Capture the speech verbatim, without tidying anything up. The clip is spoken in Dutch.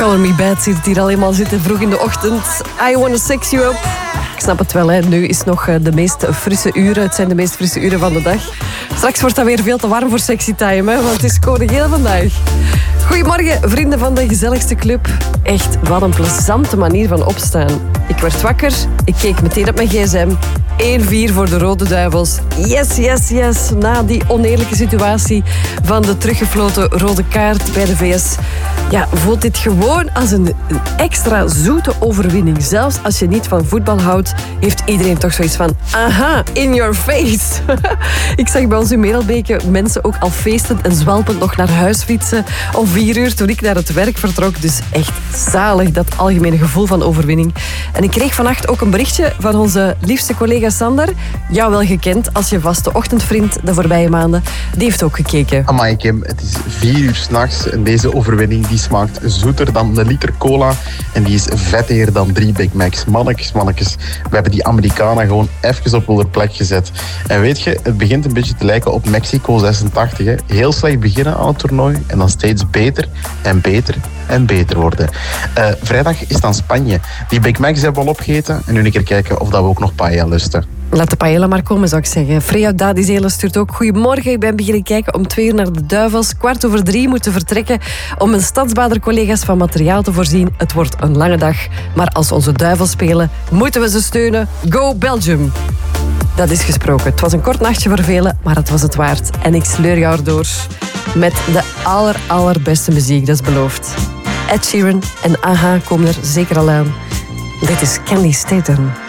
Color Me Bad ziet het hier al eenmaal zitten vroeg in de ochtend. I Wanna Sex You Up. Ik snap het wel, hè. Nu is nog de meest frisse uren. Het zijn de meest frisse uren van de dag. Straks wordt dat weer veel te warm voor sexy time, hè, want het is Koningin vandaag. Goedemorgen, vrienden van de gezelligste club. Echt, wat een plezante manier van opstaan. Ik werd wakker, ik keek meteen op mijn gsm. één vier voor de Rode Duivels. Yes, yes, yes. Na die oneerlijke situatie van de teruggefloten rode kaart bij de V S... Ja, voelt dit gewoon als een, een extra zoete overwinning. Zelfs als je niet van voetbal houdt, heeft iedereen toch zoiets van... Aha, in your face. Ik zag bij ons in Merelbeke mensen ook al feestend en zwalpend nog naar huis fietsen om vier uur toen ik naar het werk vertrok. Dus echt zalig, dat algemene gevoel van overwinning. En ik kreeg vannacht ook een berichtje van onze liefste collega Sander. Jou wel gekend als je vaste ochtendvriend de voorbije maanden. Die heeft ook gekeken. Amai Kim, het is vier uur 's nachts en deze overwinning die smaakt zoeter dan een liter cola en die is vettiger dan drie Big Macs. Mannetjes, mannetjes, we hebben die Amerikanen gewoon even op hun plek gezet. En weet je, het begint een beetje te lijken op Mexico zesentachtig. Hè. Heel slecht beginnen aan het toernooi en dan steeds beter en beter en beter worden. Uh, vrijdag is dan Spanje. Die Big Macs hebben we al opgegeten en nu een keer kijken of dat we ook nog paella lusten. Laat de paella maar komen, zou ik zeggen. Freya Dadizele stuurt ook: goedemorgen, ik ben beginnen kijken om twee uur naar de Duivels. Kwart over drie moeten vertrekken om mijn stadsbader-collega's van materiaal te voorzien. Het wordt een lange dag, maar als onze Duivels spelen, moeten we ze steunen. Go Belgium! Dat is gesproken. Het was een kort nachtje voor velen, maar het was het waard. En ik sleur jou erdoor met de aller, allerbeste muziek, dat is beloofd. Ed Sheeran en A H komen er zeker al aan. Dit is Candy Staten.